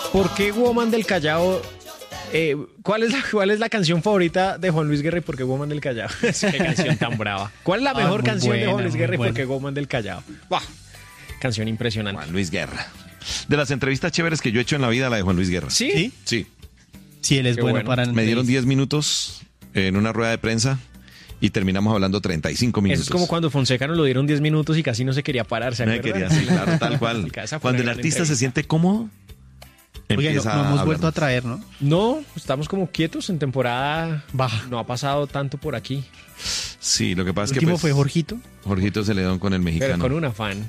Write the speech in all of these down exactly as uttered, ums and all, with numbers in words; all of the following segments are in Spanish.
¿Por qué Woman del Callao? Eh, ¿cuál, es la, ¿Cuál es la canción favorita de Juan Luis Guerra y por qué Woman del Callao? Qué canción tan brava. ¿Cuál es la mejor Ah, canción buena, de Juan Luis Guerra y por buena. qué Woman del Callao? Bah, canción impresionante. Juan Luis Guerra. De las entrevistas chéveres que yo he hecho en la vida, la de Juan Luis Guerra. ¿Sí? ¿Sí? Sí. Sí, él es Qué bueno, bueno. para el Me dieron diez minutos en una rueda de prensa y terminamos hablando treinta y cinco minutos. Eso es como cuando Fonseca nos lo dieron diez minutos y casi no se quería parar, ¿se Me acuerdan? quería, sí, claro, tal cual. Esa fue Cuando el una gran artista se entrevista. siente cómodo, Oiga, no, empieza no hemos a vuelto a hablarnos. traer, ¿no? No, estamos como quietos en temporada. Baja. No ha pasado tanto por aquí, Sí, lo que pasa El es que último pues, fue Jorgito. Jorgito Celedón con el pero mexicano. con un afán.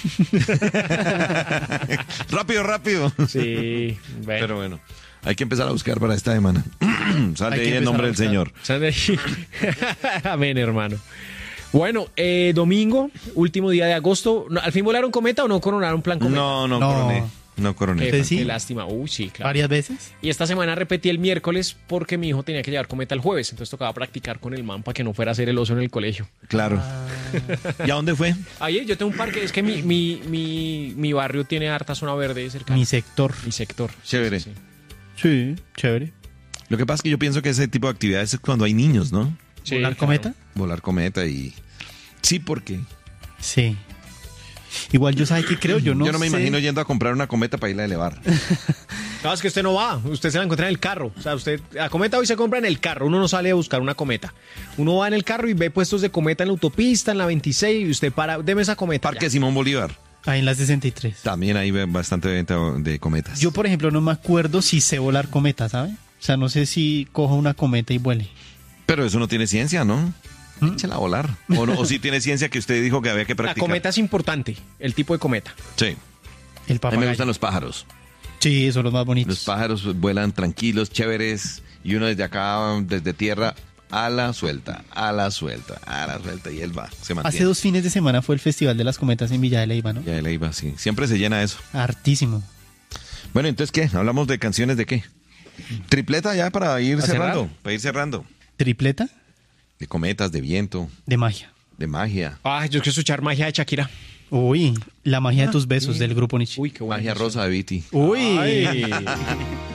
Rápido, rápido. Sí, bueno. Pero bueno, hay que empezar a buscar para esta semana. Sale Hay que ahí en empezar nombre a del Señor. Sale ahí. Amén, hermano. Bueno, eh, domingo, último día de agosto. ¿No- ¿Al fin volaron cometa o no coronaron plan cometa? No, no, No. coroné. No coroné. Qué, ¿Usted sí? qué lástima. Uy, sí, claro. Varias veces. Y esta semana repetí el miércoles porque mi hijo tenía que llevar cometa el jueves. Entonces tocaba practicar con el man para que no fuera a hacer el oso en el colegio. Claro. ¿Y a dónde fue? Ahí yo tengo un parque. Es que mi, mi, mi, mi barrio tiene harta zona verde cerca. Mi sector. Mi sector. Chévere. Sí. Sí, chévere. Lo que pasa es que yo pienso que ese tipo de actividades es cuando hay niños, ¿no? Sí, ¿Volar claro. cometa? Volar cometa y... Sí, porque Sí. Igual yo sabe que creo, yo no yo no me sé. imagino yendo a comprar una cometa para irla a elevar. No, es que usted no va, usted se la encuentra en el carro. O sea, usted, la cometa hoy se compra en el carro, uno no sale a buscar una cometa. Uno va en el carro y ve puestos de cometa en la autopista, en la veintiséis, y usted para, deme esa cometa. Parque ya. Simón Bolívar. Ahí en la sesenta y tres. También hay bastante venta de cometas. Yo, por ejemplo, no me acuerdo si sé volar cometa, ¿sabe? O sea, no sé si cojo una cometa y vuele. Pero eso no tiene ciencia, ¿no? ¿Mm? Échela a volar. O, no, o sí tiene ciencia que usted dijo que había que La practicar. cometa es importante, el tipo de cometa. Sí. El A mí me papagayo. gustan los pájaros. Sí, son los más Los bonitos. pájaros vuelan tranquilos, chéveres, y uno desde acá, desde tierra, ala suelta, ala suelta, ala suelta, y él va, se mantiene. Hace dos fines de semana fue el Festival de las Cometas en Villa de Leyva, ¿no? Ya él ahí va, sí. Siempre se llena eso. Hartísimo. Bueno, entonces, ¿qué? ¿Hablamos de canciones de qué? Tripleta ya para ir ¿Para cerrando, cerrar? para ir cerrando. ¿Tripleta? De cometas, de viento, De magia. de magia, Ah, yo quiero escuchar magia de Shakira. Uy, la magia de tus besos del grupo Nietzsche. Uy, qué bueno. magia rosa de Viti. Uy. Ay.